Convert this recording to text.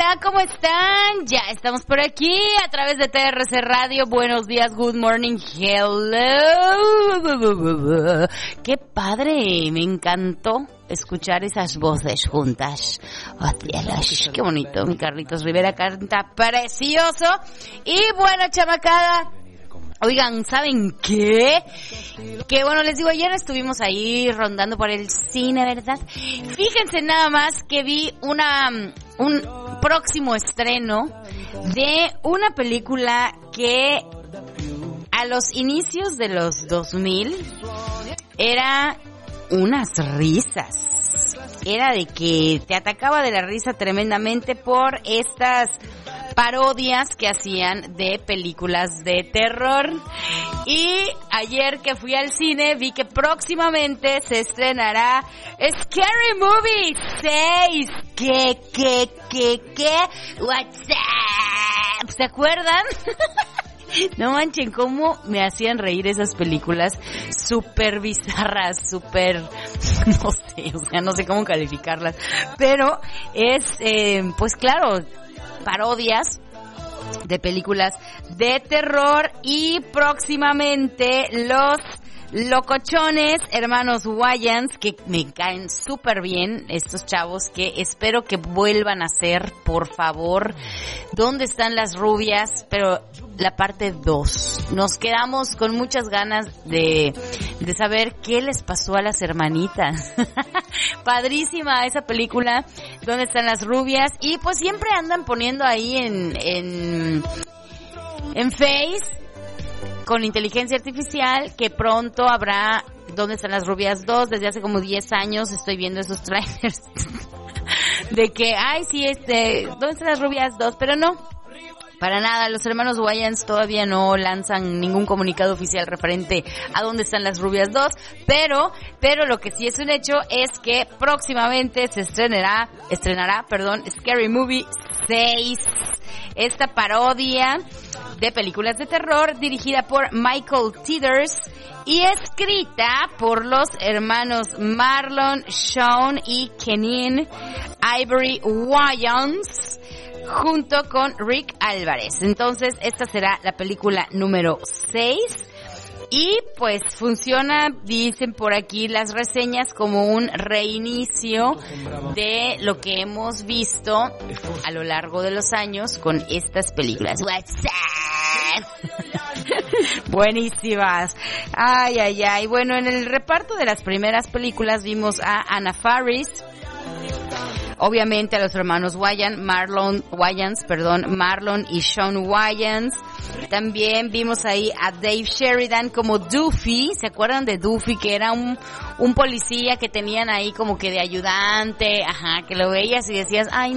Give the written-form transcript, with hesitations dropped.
Hola, ¿cómo están? Ya estamos por aquí a través de TRC Radio. Buenos días, good morning, hello. Qué padre, me encantó escuchar esas voces juntas. Oh, cielos, qué bonito. Mi Carlitos Rivera canta precioso. Y bueno, chamacada, oigan, ¿saben qué? Que bueno, les digo, ayer estuvimos ahí rondando por el cine, ¿verdad? Fíjense nada más que vi un próximo estreno de una película que a los inicios de los 2000 era unas risas. Era de que te atacaba de la risa tremendamente por estas parodias que hacían de películas de terror. Y ayer que fui al cine vi que próximamente se estrenará Scary Movie 6. ¿Qué? WhatsApp, ¿se acuerdan? No manchen, cómo me hacían reír esas películas súper bizarras, súper, no sé, o sea, no sé cómo calificarlas, pero es, pues claro, parodias de películas de terror. Y próximamente los locochones hermanos Wayans, que me caen súper bien estos chavos, que espero que vuelvan a ser, por favor. ¿Dónde están las rubias? Pero la parte 2. Nos quedamos con muchas ganas de saber qué les pasó a las hermanitas. Padrísima esa película, ¿Dónde están las rubias? Y pues siempre andan poniendo ahí en Face, con inteligencia artificial, que pronto habrá ¿Dónde están las rubias 2? Desde hace como 10 años estoy viendo esos trailers de que, ay, sí, ¿Dónde están las rubias 2? Pero no, para nada, los hermanos Wayans todavía no lanzan ningún comunicado oficial referente a ¿Dónde están las rubias 2? Pero lo que sí es un hecho es que próximamente se estrenará, Scary Movie 6. Esta parodia de películas de terror dirigida por Michael Tithers y escrita por los hermanos Marlon, Sean y Kenin Ivory Wayans, junto con Rick Álvarez. Entonces, esta será la película número 6. Y pues funciona, dicen por aquí las reseñas, como un reinicio de lo que hemos visto a lo largo de los años con estas películas. WhatsApp. Buenísimas. Ay. Bueno, en el reparto de las primeras películas vimos a Anna Faris, obviamente a los hermanos Marlon y Sean Wayans. También vimos ahí a Dave Sheridan como Doofy. ¿Se acuerdan de Doofy? Que era un policía que tenían ahí como que de ayudante, que lo veías y decías, ay,